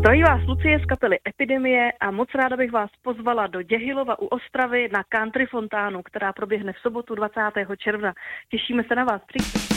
Zdraví vás Lucie z kapely Epidemie a moc ráda bych vás pozvala do Děhylova u Ostravy na country fontánu, která proběhne v sobotu 20. června. Těšíme se na vás, přijďte.